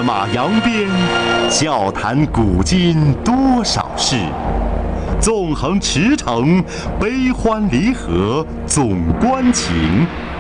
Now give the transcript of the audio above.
马扬鞭，笑谈古今多少事。纵横驰骋，悲欢离合总关情。